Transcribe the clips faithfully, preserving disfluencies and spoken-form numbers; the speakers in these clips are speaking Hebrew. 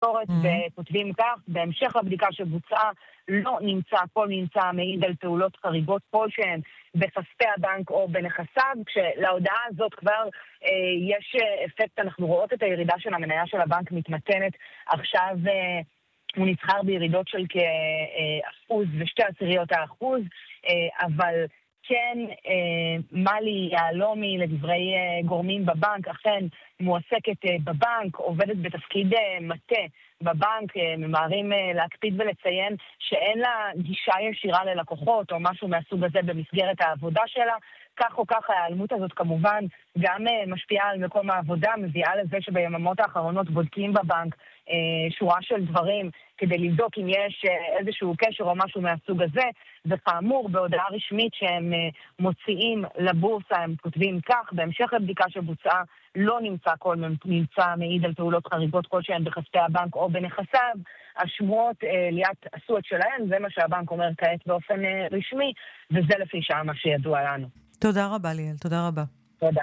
התקשורת וכותבים כך, בהמשך לבדיקה שבוצעה לא נמצא כל נמצא מעיד על פעולות חריגות כלשהן בכספי הבנק או בנכסיו, כשלהודעה הזאת כבר אה, יש אפקט, אנחנו רואות את הירידה של המניה של הבנק מתמתנת, עכשיו אה, הוא נסחר בירידות של כאחוז ושתי עשיריות האחוז, אה, אבל כן, אה, מלי יהלומי לדברי אה, גורמים בבנק, אכן מועסקת אה, בבנק, עובדת בתפקיד אה, מטה בבנק, אה, ממהרים אה, להקפיד ולציין שאין לה גישה ישירה ללקוחות או משהו מהסוג הזה במסגרת העבודה שלה. כך או כך ההיעלמות הזאת כמובן גם אה, משפיעה על מקום העבודה, מביאה לזה שביממות האחרונות בודקים בבנק אה, שורה של דברים כדי לבדוק אם יש אה, איזשהו קשר או משהו מהסוג הזה, וכאמור בהודעה רשמית שהם אה, מוציאים לבורסה הם כותבים כך, בהמשך לבדיקה שבוצעה לא נמצא כל נמצא מעיד על פעולות חריגות כלשהן בכספי הבנק או בנכסיו. השמועות אה, ליאת עשו את שלהן, זה מה שהבנק אומר כעת באופן אה, רשמי, וזה לפי שעה מה שידוע לנו. תודה רבה ליאל, תודה רבה. תודה.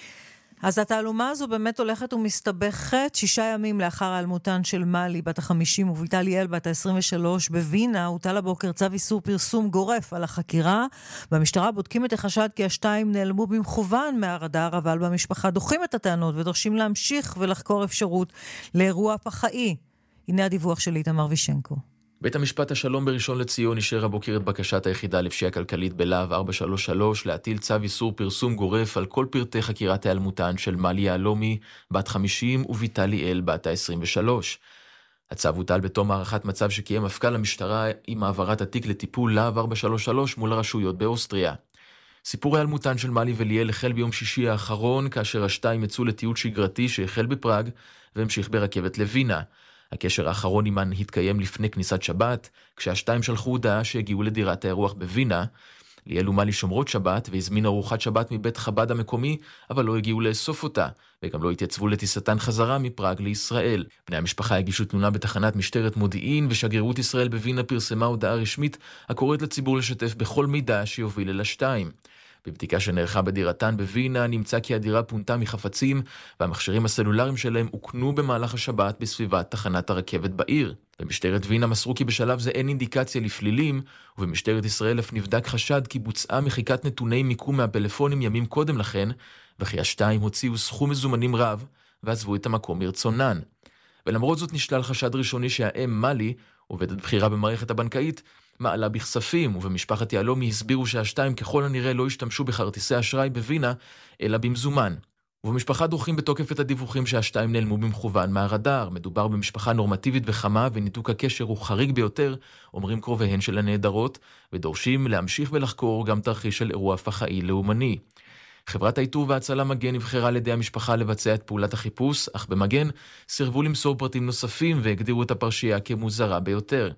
אז התעלומה הזו באמת הולכת ומסתבכת. שישה ימים לאחר העלמותן של מלי בת החמישים וביתה ליאל בת ה-עשרים ושלוש בווינה, הוטל הבוקר צו איסור פרסום גורף על החקירה. במשטרה בודקים את החשד כי השתיים נעלמו במכוון מהרדאר, אבל במשפחה דוחים את הטענות ודורשים להמשיך ולחקור אפשרות לאירוע פח"עי. הנה הדיווח של איתמר וישנקו. בית המשפט השלום בראשון לציון אישר הבוקר את בקשת היחידה לפשיעה כלכלית בלהב ארבע שלוש שלוש להטיל צו איסור פרסום גורף על כל פרטי חקירת העלמותן של מלי יהלומי בת חמישים וביתה ליאל בת ה-עשרים ושלוש. הצו הוטל בתום הערכת מצב שקיים מפכ"ל המשטרה עם העברת התיק לטיפול להב ארבע שלוש שלוש מול הרשויות באוסטריה. סיפור העלמותן של מלי וליאל החל ביום שישי האחרון, כאשר השתיים יצאו לטיול שגרתי שהחל בפראג והמשיך ברכבת לווינה. הקשר האחרון עימן התקיים לפני כניסת שבת, כשהשתיים שלחו הודעה שהגיעו לדירת האירוח בווינה. ליאל ומלי שומרות שבת והזמינו ארוחת שבת מבית חב"ד המקומי, אבל לא הגיעו לאסוף אותה, וגם לא התייצבו לטיסתן חזרה מפראג לישראל. בני המשפחה הגישו תלונה בתחנת משטרת מודיעין, ושגרירות ישראל בווינה פרסמה הודעה רשמית הקוראת לציבור לשתף בכל מידע שיוביל אל השתיים. בבדיקה שנערכה בדירתן בווינה נמצא כי הדירה פונתה מחפצים, והמכשירים הסלולריים שלהם הוקנו במהלך השבת בסביבת תחנת הרכבת בעיר. במשטרת וינה מסרו כי בשלב זה אין אינדיקציה לפלילים, ובמשטרת ישראל אף נבדק חשד כי בוצעה מחיקת נתוני מיקום מהפלאפונים ימים קודם לכן, וכי השתיים הוציאו סכום מזומנים רב ועזבו את המקום מרצונן. ולמרות זאת נשלל חשד ראשוני שהאם מלי, עובדת בחירה במערכת הבנקאית, מעלה בכספים, ובמשפחת יהלומי הסבירו שהשתיים ככל הנראה לא השתמשו בכרטיסי אשראי בווינה, אלא במזומן. ובמשפחה דוחים בתוקף את הדיווחים שהשתיים נעלמו במכוון מהרדאר. מדובר במשפחה נורמטיבית וחמה, וניתוק הקשר הוא חריג ביותר, אומרים קרוביהן של הנעדרות, ודורשים להמשיך ולחקור גם תרחיש של אירוע פח"עי לאומני. חברת האיתור וההצלה מגן נבחרה על ידי המשפחה לבצע את פעולת החיפוש, אך במגן סירבו למסור פרטים נוספים והגדירו את הפרשייה כמוזרה ביותר.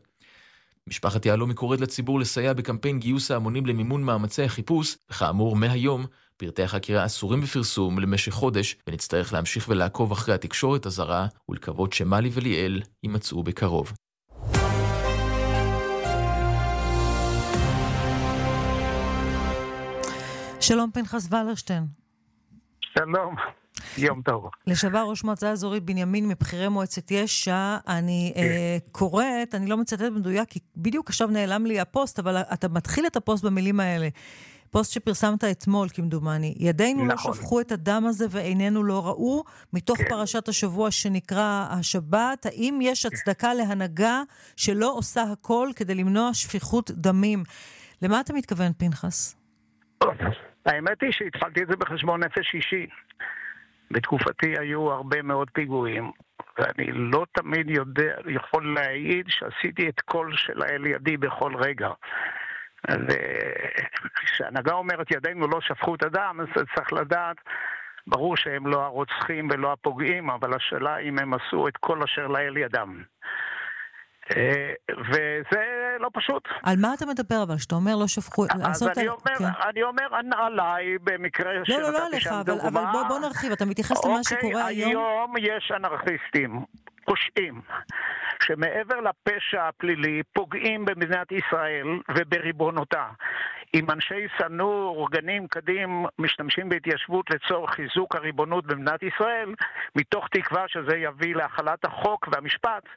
משפחת יהלומי קוראת לציבור לסייע בקמפיין גיוס ההמונים למימון מאמצי החיפוש, וכאמור מהיום פרטי החקירה אסורים בפרסום למשך חודש, ונצטרך להמשיך ולעקוב אחרי התקשורת הזרה ולקוות שמלי וליאל יימצאו בקרוב. שלום פנחס ולרשטיין. שלום, יום טוב. לשעבר ראש מועצה אזורית בנימין מבחירי מועצת יש"ע, אני אה, קוראת, אני לא מצטטת במדויק, כי בדיוק עכשיו נעלם לי הפוסט, אבל אתה מתחיל את הפוסט במילים האלה. פוסט שפרסמת אתמול, כמדומני. ידינו נכון. לא שפכו את הדם הזה ועינינו לא ראו, מתוך כן. פרשת השבוע שנקרא השבת. האם יש הצדקה להנהגה שלא עושה הכל כדי למנוע שפיכות דמים? למה אתה מתכוון, פנחס? האמת היא שהתחלתי את זה בחשבון נפש אישי. בתקופתי היו הרבה מאוד פיגועים, ואני לא תמיד יודע, יכול להעיד שעשיתי את כל שלאל ידי בכל רגע. וכשהנהגה אומרת ידינו לא שפכו את הדם, אז צריך לדעת, ברור שהם לא הרוצחים ולא הפוגעים, אבל השאלה אם הם עשו את כל אשר לאל ידם. וזה לא פשוט. על מה אתה מדבר אבל? שאתה אומר לא שפכו... אז אני אומר, אני אומר עליי במקרה לא, לא, לא עליך, אבל בוא נרחיב, אתה מתייחס למה שקורה היום? היום יש אנרכיסטים, פושעים, שמעבר לפשע הפלילי פוגעים במדינת ישראל ובריבונותה. אם אנשי סנור, גנים, קדים, משתמשים בהתיישבות לצורך חיזוק הריבונות במדינת ישראל, מתוך תקווה שזה יביא להחלת החוק והמשפט,